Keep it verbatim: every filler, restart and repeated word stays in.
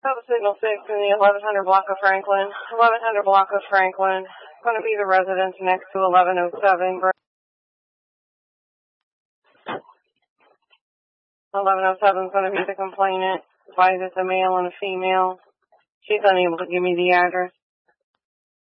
That was Signal six in the eleven hundred block of Franklin. eleven hundred block of Franklin. Going to be the residence next to eleven oh seven. eleven oh seven is going to be the complainant. Advise it's a male and a female. She's unable to give me the address.